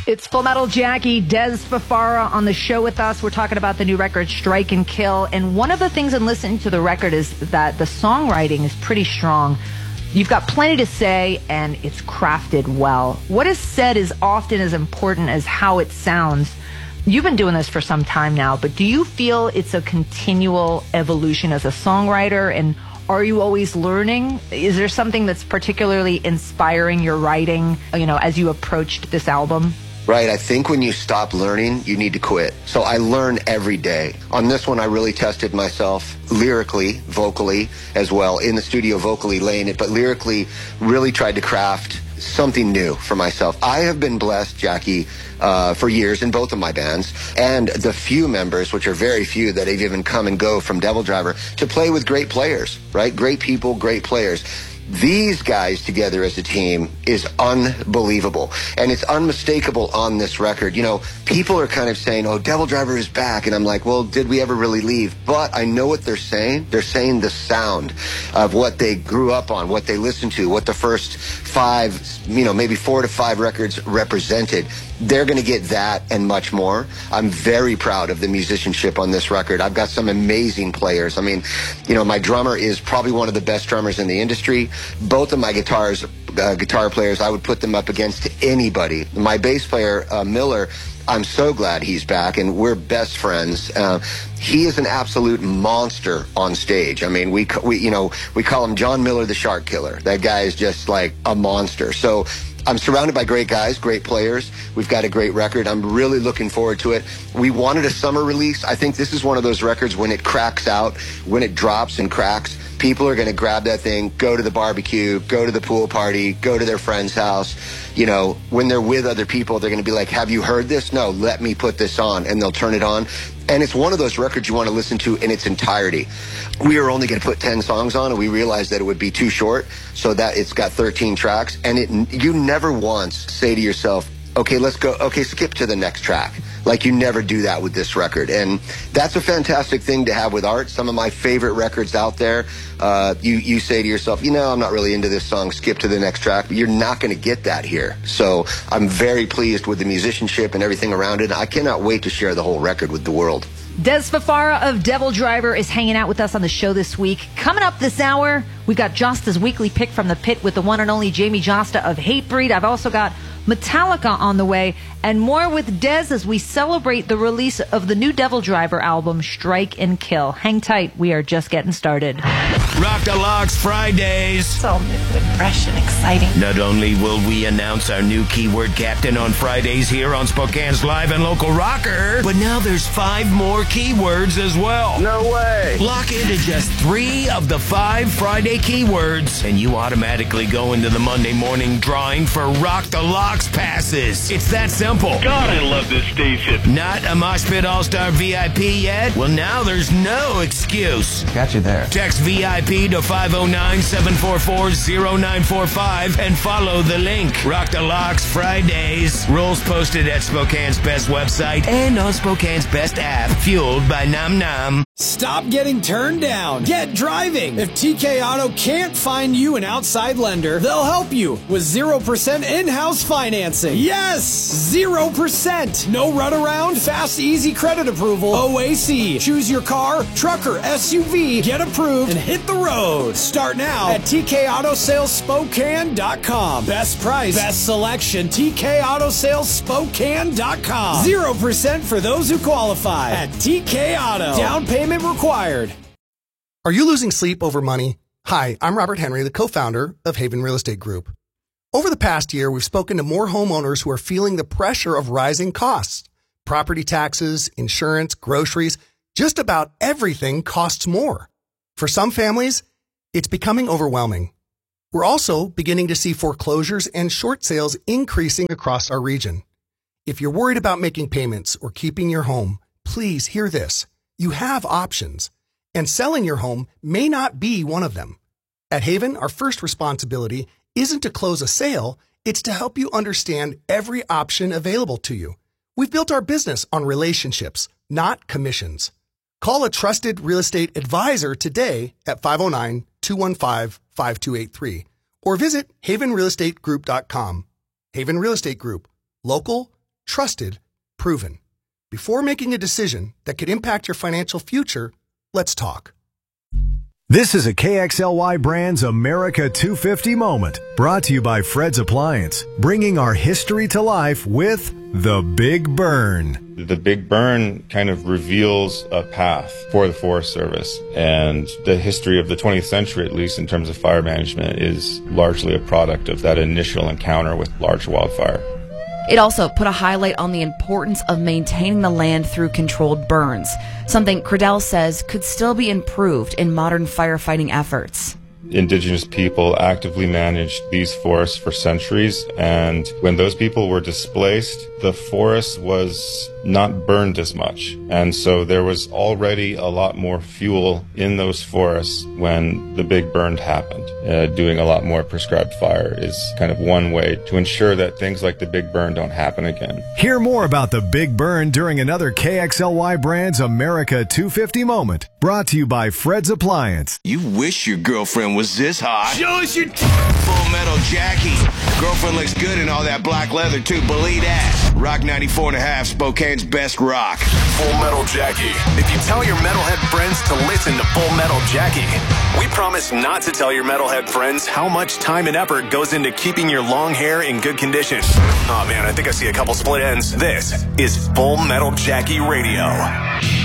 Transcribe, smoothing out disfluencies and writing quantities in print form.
It's Full Metal Jackie, Des Fafara on the show with us. We're talking about the new record, Strike and Kill. And one of the things in listening to the record is that the songwriting is pretty strong. You've got plenty to say, and it's crafted well. What is said is often as important as how it sounds. You've been doing this for some time now, but do you feel it's a continual evolution as a songwriter? And are you always learning? Is there something that's particularly inspiring your writing, as you approached this album? Right. I think when you stop learning, you need to quit. So I learn every day. On this one, I really tested myself lyrically, vocally as well, in the studio vocally laying it, but lyrically really tried to craft something new for myself. I have been blessed, Jackie, for years in both of my bands, and the few members, which are very few, that have even come and go from Devil Driver, to play with great players, right? Great people, great players. These guys together as a team is unbelievable, and it's unmistakable on this record. People are kind of saying, oh, Devil Driver is back, and I'm like, well, did we ever really leave? But I know what they're saying. They're saying the sound of what they grew up on, what they listened to, what the first 5, maybe 4 to 5 records represented. They're going to get that and much more. I'm very proud of the musicianship on this record. I've got some amazing players. I mean, my drummer is probably one of the best drummers in the industry. Both of my guitar players, I would put them up against anybody. My bass player, Miller, I'm so glad he's back, and we're best friends. He is an absolute monster on stage. I mean, we call him John Miller, the Shark Killer. That guy is just like a monster. So I'm surrounded by great guys, great players. We've got a great record. I'm really looking forward to it. We wanted a summer release. I think this is one of those records when it cracks out, when it drops and cracks, people are going to grab that thing, go to the barbecue, go to the pool party, go to their friend's house. When they're with other people, they're going to be like, have you heard this? No, let me put this on. And they'll turn it on. And it's one of those records you want to listen to in its entirety. We were only going to put 10 songs on, and we realized that it would be too short, so that it's got 13 tracks. And you never once say to yourself, okay, let's go. Okay, skip to the next track. Like, you never do that with this record. And that's a fantastic thing to have with art. Some of my favorite records out there, you say to yourself, I'm not really into this song, skip to the next track. But you're not going to get that here. So I'm very pleased with the musicianship and everything around it. I cannot wait to share the whole record with the world. Des Fafara of Devil Driver is hanging out with us on the show this week. Coming up this hour, we got Josta's weekly pick from the pit with the one and only Jamie Josta of Hatebreed. I've also got Metallica on the way, and more with Des as we celebrate the release of the new Devil Driver album, Strike and Kill. Hang tight, we are just getting started. Rock the Locks Fridays. So new and fresh and exciting. Not only will we announce our new keyword captain on Fridays here on Spokane's live and local rocker, but now there's 5 more keywords as well. No way. Lock into just 3 of the 5 Friday keywords, and you automatically go into the Monday morning drawing for Rock the Locks passes. It's that simple. God, I love this station. Not a Mosh Pit All-Star VIP yet? Well, now there's no excuse. Got you there. Text VIP to 509-744-0945 and follow the link. Rock the Locks Fridays. Rules posted at Spokane's Best website and on Spokane's Best app, fueled by Nom Nom. Stop getting turned down. Get driving. If TK Auto can't find you an outside lender, they'll help you with 0% in-house financing. Yes! 0%. No runaround, fast, easy credit approval. OAC. Choose your car, truck, or SUV. Get approved and hit the road. Start now at TKAutosalesSpokane.com. Best price, best selection. TKAutosalesSpokane.com. 0% for those who qualify at TK Auto. Down payment required. Are you losing sleep over money? Hi, I'm Robert Henry, the co-founder of Haven Real Estate Group. Over the past year, we've spoken to more homeowners who are feeling the pressure of rising costs. Property taxes, insurance, groceries, just about everything costs more. For some families, it's becoming overwhelming. We're also beginning to see foreclosures and short sales increasing across our region. If you're worried about making payments or keeping your home, please hear this. You have options, and selling your home may not be one of them. At Haven, our first responsibility isn't to close a sale, it's to help you understand every option available to you. We've built our business on relationships, not commissions. Call a trusted real estate advisor today at 509-215-5283 or visit havenrealestategroup.com. Haven Real Estate Group. Local, Trusted, proven. Before making a decision that could impact your financial future, let's talk. This is a KXLY Brands America 250 moment, brought to you by Fred's Appliance, bringing our history to life with The Big Burn. The Big Burn kind of reveals a path for the Forest Service, and the history of the 20th century, at least in terms of fire management, is largely a product of that initial encounter with large wildfire. It also put a highlight on the importance of maintaining the land through controlled burns, something Credell says could still be improved in modern firefighting efforts. Indigenous people actively managed these forests for centuries, and when those people were displaced, the forest was not burned as much. And so there was already a lot more fuel in those forests when the Big Burn happened. Doing a lot more prescribed fire is kind of one way to ensure that things like the Big Burn don't happen again. Hear more about the Big Burn during another KXLY Brands America 250 moment, brought to you by Fred's Appliance. You wish your girlfriend was this hot. Show us your Full Metal Jackie. Girlfriend looks good in all that black leather too, believe that. Rock 94.5, Spokane's best rock. Full Metal Jackie. If you tell your metalhead friends to listen to Full Metal Jackie, we promise not to tell your metalhead friends how much time and effort goes into keeping your long hair in good condition. Oh man, I think I see a couple split ends. This is Full Metal Jackie Radio.